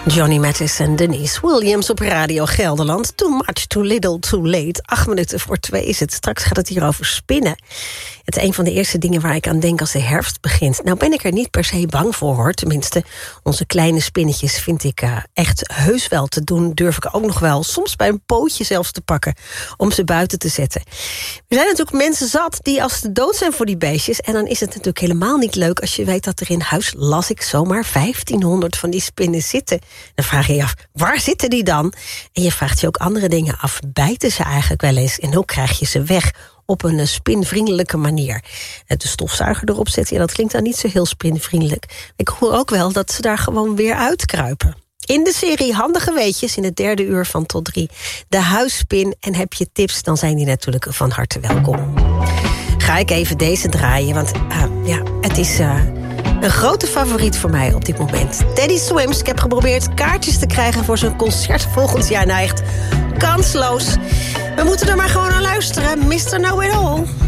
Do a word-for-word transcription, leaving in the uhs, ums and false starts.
Johnny Mathis en Denise Williams op Radio Gelderland. Too much, too little, too late. Acht minuten voor twee is het. Straks gaat het hier over spinnen. Het is een van de eerste dingen waar ik aan denk als de herfst begint. Nou ben ik er niet per se bang voor, hoor. Tenminste, onze kleine spinnetjes vind ik uh, echt heus wel te doen. Durf ik ook nog wel, soms bij een pootje zelfs te pakken, om ze buiten te zetten. Er zijn natuurlijk mensen zat die als ze dood zijn voor die beestjes. En dan is het natuurlijk helemaal niet leuk als je weet dat er in huis, las ik, zomaar vijftienhonderd van die spinnen zitten. Dan vraag je je af, waar zitten die dan? En je vraagt je ook andere dingen af. Bijten ze eigenlijk wel eens? En hoe krijg je ze weg op een spinvriendelijke manier? De stofzuiger erop zetten, ja, dat klinkt dan niet zo heel spinvriendelijk. Ik hoor ook wel dat ze daar gewoon weer uitkruipen. In de serie Handige Weetjes, in het derde uur van tot drie, de huisspin. En heb je tips, dan zijn die natuurlijk van harte welkom. Ga ik even deze draaien, want uh, ja, het is Uh, een grote favoriet voor mij op dit moment. Teddy Swims. Ik heb geprobeerd kaartjes te krijgen voor zijn concert volgend jaar. Nou echt kansloos. We moeten er maar gewoon naar luisteren. mister Know It All.